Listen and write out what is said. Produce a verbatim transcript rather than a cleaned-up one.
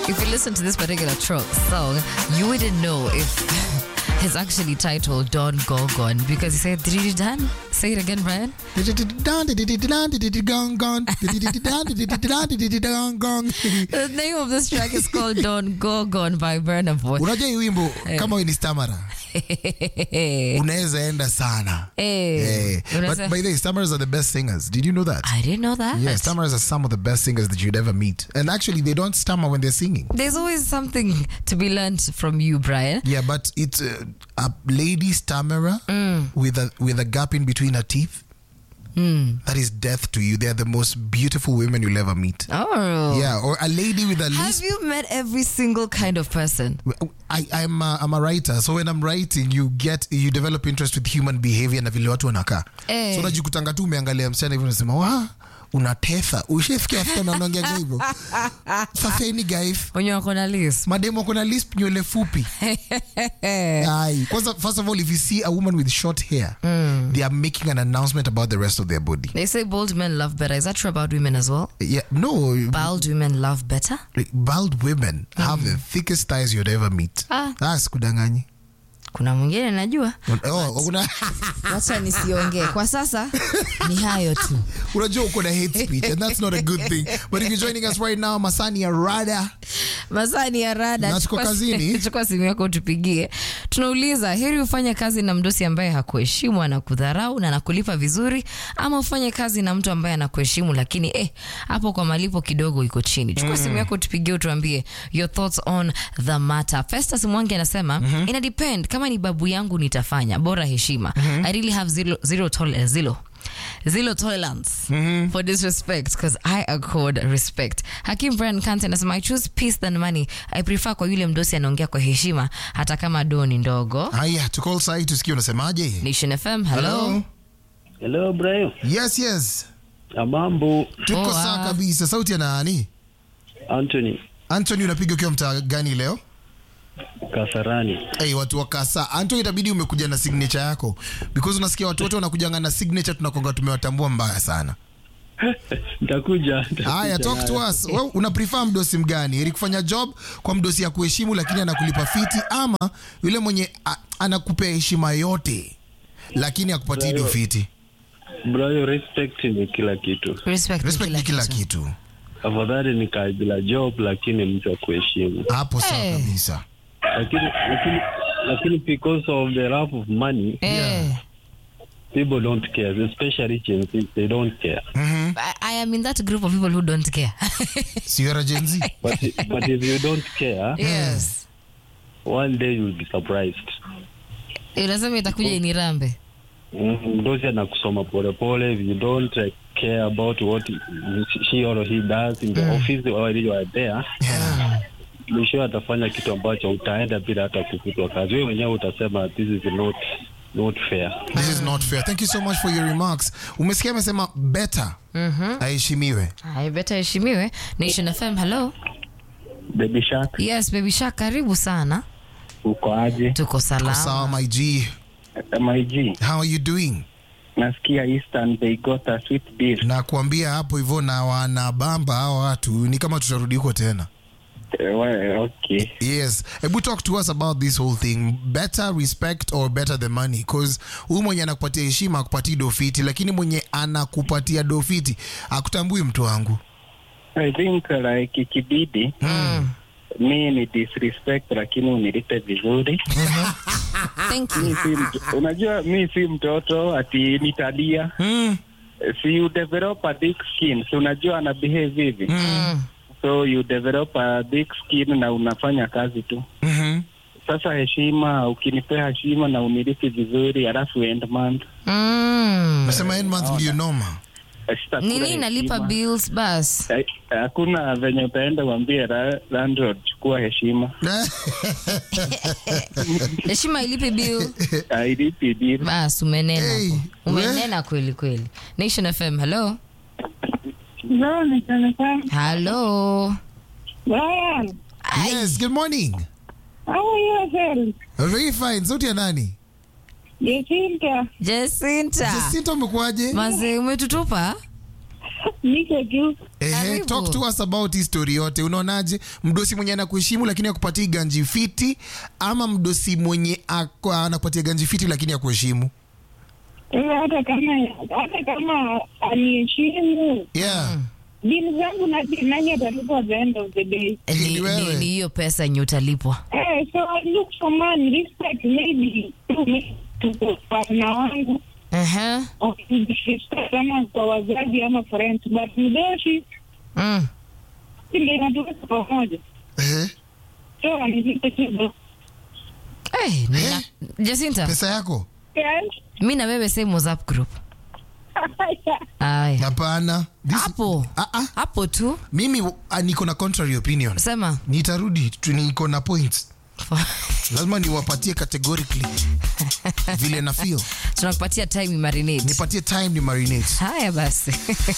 if you listen to this particular tro- song, you wouldn't know if it's actually titled Don Gogon because he said, did it done? Say it again, Brian. The name of this track is called Don Gogon by Burna Boy. Unajua hii wimbo kama wewe ni stammerer unaweza enda sana. Hey. But by the way, stammerers are the best singers. Did you know that? I didn't know that. Yeah, stammerers are some of the best singers that you'd ever meet. And actually, they don't stammer when they're singing. There's always something to be learned from you, Brian. Yeah, but it's uh, a lady stammerer mm. with a with a gap in between her teeth. Mm. That is death to you. They are the most beautiful women you'll ever meet. Oh. Yeah, or a lady with a lisp. Have you met every single kind of person? I, I'm, a, I'm a writer, so when I'm writing, you get you develop interest with human behavior na vile watu wanakaa. Hey. So unajikutanga tu umeangalia msichana hivi unasema, "Wa, unatesa." Ushafikia hata unaongea hivyo. Safeni guys. Wenye wako na lisp. Mademo wako na lisp nywele fupi. Ai, kwanza first of all, if you see a woman with short hair, mm. they are making an announcement about the rest of their body. They say bald men love better. Is that true about women as well? Yeah, no. Bald women love better? Bald women mm. have the thickest thighs you'd ever meet. Ah. Ah, sikudanganyi. Kuna mwingine najua. Oh, kuna wacha nisiongee. Kwa sasa ni hayo tu. Unajua uko na hate speech and that's not a good thing. But if you're joining us right now, Masani ya Rada. Masani ya Rada. Na tuko kazini. Chukua simu yako utupigie. Tunauliza, heri ufanye kazi na mdosi ambaye hakuheshimu, anakudharau na anakulipa vizuri, ama ufanye kazi na mtu ambaye anakuheshimu lakini eh hapo kwa malipo kidogo iko chini. Chukua mm. simu yako utupigie utuambie your thoughts on the matter. Festus Mwangi anasema mm-hmm. ina depend kama ni babu yangu nitafanya, bora heshima. Mm-hmm. I really have zero zero tolerance zero zero tolerance mm-hmm. for disrespect because I accord respect. Hakim Brian Kante anasema I choose peace than money. I prefer kwa yule mdosi anaongea kwa heshima hata kama doni ndogo. Haya, to call side tusikie unasemaje? Nation F M, hello. Hello, hello Brian. Yes, yes. Amambo. Tuko oh, sawa uh, kabisa. Sauti ya nani? Anthony. Anthony, unapiga ukiwa mtaa gani leo? Kasarani. Hey, watu wa Kasa. Anthony, itabidi umekuja na signature yako because unasikia watu wote wanakujanga na signature, tunakonga tumewatambua mbaya sana. Nitakuja. Haya, talk to us. Wewe una prefer mdosi mgani? Ili kufanya job kwa mdosi ya kuheshimu lakini anakulipa fiti, ama yule mwenye a, anakupea heshima yote lakini akupatii do fiti? Bro, respect ni kila kitu. Respect, respect ni kila kitu. kitu. Afadhali ni kazi bila job lakini mtu akuheshimu. Hapo sawa hey. kabisa. Lakini lakini lakini because of the love of money, hey. yeah, people don't care, especially Gen Z, they don't care. Mm-hmm. I, I am in that group of people who don't care. So you're a Gen Z? But, but if you don't care, yes, one day you'll be surprised. Inasema itakuja inirambe. Mdosi anakusoma pole pole. If you don't uh, care about what she or he does in the mm. office while you are there, yeah, mwisho atafanya kitu ambacho utaenda bila hata kufutwa kazi. Wewe mwenyewe utasema this is not not fair. This is not fair. Thank you so much for your remarks. Umesikia amesema better mhm aheshimiwe. Ai better aheshimiwe. Nation F M, hello. Baby Shark. Yes, Baby Shark, karibu sana. Uko aje? Tuko salama. Tuko sawa my G. My G. How are you doing? Nasikia Eastern they got a sweet beer. Na kuambia hapo hivyo na wana bamba hao watu ni kama tutarudi huko tena. Uh, well, okay. Yes. Ebu talk to us about this whole thing. Better respect or better the money? Because huyu mwenye anakupatia heshima akupatii dofiti, lakini mwenye anakupatia dofiti akutambui mtu wangu. I think uh, like ikibidi mm. mi ni disrespect lakini unilipe vizuri. Thank you. Mi si, unajua mi si mtoto ati nitalia. Mm. Si you develop a thick skin. Si unajua ana behave hivi. Mm. So you develop a thick skin na unafanya kazi tu. Mhm. Sasa heshima, ukinipea heshima na unilipi vizuri alafu end month. Mm. Nasema end month ndio noma. Nini nalipa bills bas? Hakuna venye utaenda uambie landlord chukua heshima. Heshima ilipi bill? Ilipi bill. Bas umenena. Hey, umenena kweli kweli. Nation F M, hello. Hello, Nation F M. Hello. Brian. Yes, good morning. How are you, Phil? Very fine. Sauti ya nani? Jacinta. Jacinta. Jacinta umekuaje? Manze umetutupa? Niko tu. Ehe, Karibu. talk to us about hii story yote. Unaonaje mdosi mwenye anakuheshimu lakini akupatii ganji fiti, ama mdosi mwenye ako- anakupatia ganji fiti lakini akuheshimu? Eh, hata kama hata kama aniheshimu Yeah. dini zangu na nani atalipa at the end of the day. Ni- Ni wewe. ni ni hiyo pesa yenye utalipwa. Eh, so I look for man respect maybe to me to partner wangu Aha. or disrespect kama kwa wazazi ama friends, but mdoshi Mm. ndio inatuweka pamoja. Ehe. So anilipe kidogo. Eh, nina- Jacinta, Pesa yako? Yes. mi na wewe same WhatsApp group. Aya. Hapana. This- Hapo. Ah, ah. Hapo tu. Mimi uh, niko na contrary opinion. Sema. Nitarudi tu, niko na points. Lazima niwapatie categorically vile na feel. Tunakupatia time marinate. Nipatie time ni marinate. Haya basi.